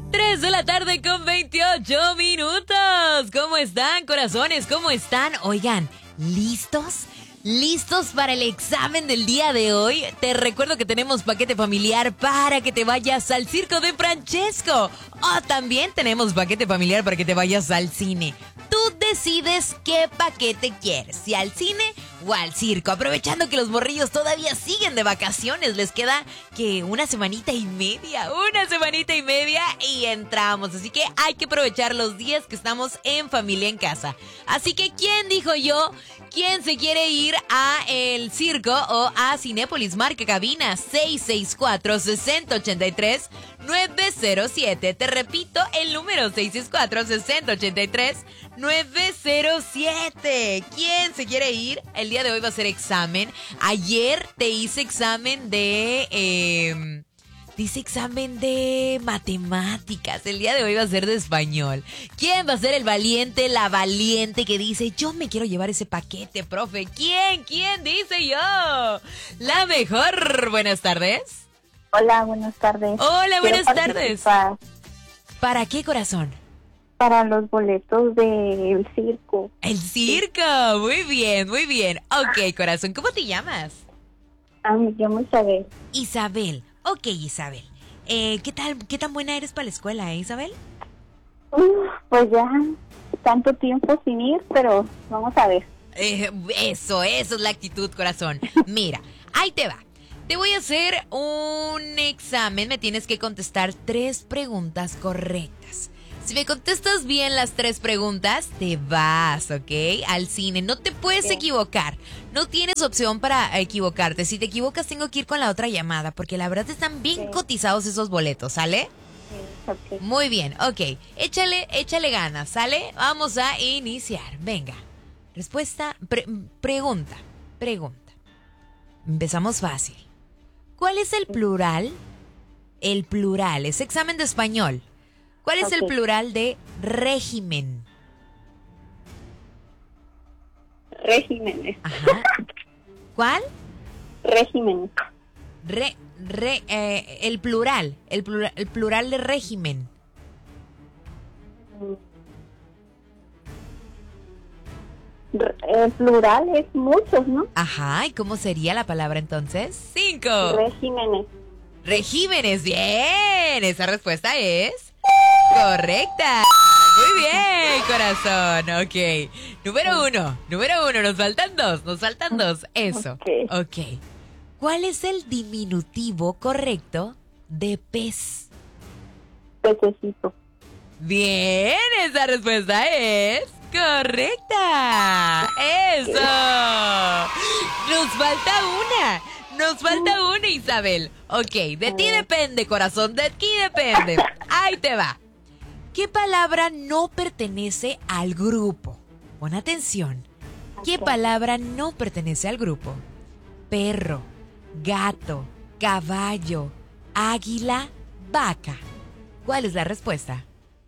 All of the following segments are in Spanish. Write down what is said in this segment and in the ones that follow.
3 de la tarde con 28 minutos. ¿Cómo están, corazones? ¿Cómo están? Oigan, ¿listos? ¿Listos para el examen del día de hoy? Te recuerdo que tenemos paquete familiar para que te vayas al circo de Francesco. O también tenemos paquete familiar para que te vayas al cine. Tú decides qué paquete quieres, si al cine o al circo. Aprovechando que los morrillos todavía siguen de vacaciones, les queda que una semanita y media y entramos. Así que hay que aprovechar los días que estamos en familia en casa. Así que, ¿quién dijo yo? ¿Quién se quiere ir a el circo o a Cinépolis? Marca cabina 664-6083-907. Te repito el número 664-6083-907. ¿Quién se quiere ir? El día de hoy va a ser examen. Ayer te hice examen de... Dice examen de matemáticas. El día de hoy va a ser de español. ¿Quién va a ser el valiente, la valiente que dice, yo me quiero llevar ese paquete, profe? ¿Quién? ¿Quién dice yo? La mejor. Buenas tardes. Hola, buenas tardes. Hola, buenas tardes. Participar ¿Para qué, corazón? para los boletos del circo. El circo. Muy bien, muy bien. Ok, corazón, ¿cómo te llamas? Me llamo Isabel. Isabel. Ok, Isabel. ¿Qué tan buena eres para la escuela, Isabel? Pues ya tanto tiempo sin ir, pero vamos a ver. Eso es la actitud, corazón. Mira, ahí te va. Te voy a hacer un examen. Me tienes que contestar 3 preguntas correctas. Si me contestas bien las 3 preguntas, te vas, ¿ok? Al cine. No te puedes equivocar. No tienes opción para equivocarte. Si te equivocas, tengo que ir con la otra llamada, porque la verdad están bien cotizados esos boletos, ¿sale? Okay. Muy bien, ok. Échale ganas, ¿sale? Vamos a iniciar. Venga. Respuesta, pregunta. Empezamos fácil. ¿Cuál es el plural? El plural, es examen de español. ¿Cuál es el plural de régimen? Regímenes. Ajá. ¿Cuál? Regímenes. El plural de régimen. El plural es muchos, ¿no? Ajá, ¿y cómo sería la palabra entonces? 5. Regímenes. Regímenes, bien. Esa respuesta es correcta. Muy bien, corazón. Ok. Número uno. Nos faltan dos. Eso. Ok. ¿Cuál es el diminutivo correcto de pez? Pececito. Bien, esa respuesta es correcta. Eso. Nos falta una, Isabel. Ok, de ti depende, corazón, de ti depende. Ahí te va. ¿Qué palabra no pertenece al grupo? Pon atención. ¿Qué palabra no pertenece al grupo? Perro, gato, caballo, águila, vaca. ¿Cuál es la respuesta?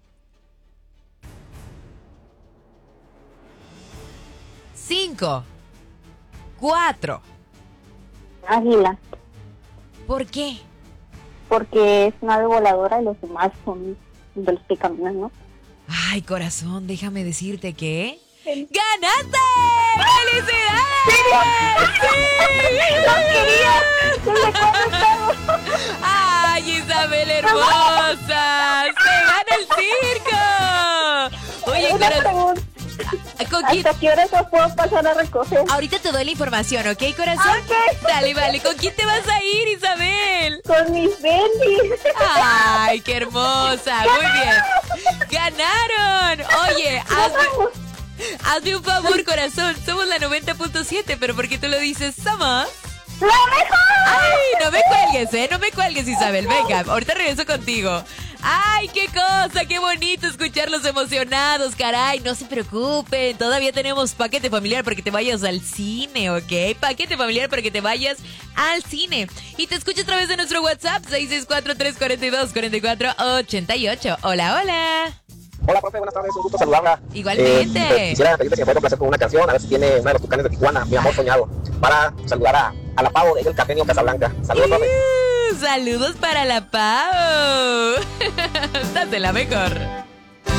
5, 4. Águila. ¿Por qué? Porque es una ave voladora y los demás son de los que caminan, ¿no? Ay, corazón, déjame decirte que... ¡Ganaste! ¡Felicidades! ¡Sí! ¡Lo quería! ¿Desde cuándo estamos? ¡Ay, Isabel hermosa! ¡Se gana el circo! Oye, Una corazón... pregunta. ¿Con quién? ¿Hasta qué hora se puedo pasar a recoger? Ahorita te doy la información, ¿ok, corazón? Ok. Dale, vale. ¿Con quién te vas a ir, Isabel? Con mis bendis. ¡Ay, qué hermosa! Muy bien. ¡Ganaron! Oye, hazme un favor, corazón. Somos la 90.7, pero ¿por qué tú lo dices? Somos... ¡Lo mejor! ¡Ay, no me cuelgues, no me cuelgues, Isabel! Venga, ahorita regreso contigo. ¡Ay, qué cosa! ¡Qué bonito escucharlos emocionados, caray! No se preocupen, todavía tenemos paquete familiar para que te vayas al cine, ¿ok? Paquete familiar para que te vayas al cine. Y te escucho a través de nuestro WhatsApp, 664-342-4488. ¡Hola, hola! Hola, profe, buenas tardes, un gusto saludarla. Igualmente. Quisiera pedirte si me puede complacer con una canción, a ver si tiene una de los Tucanes de Tijuana, Mi Amor Soñado, para saludar a la Pavo de El Cafeño Casablanca. Saludos, profe. Saludos para la Pau. Está Quédate en la mejor.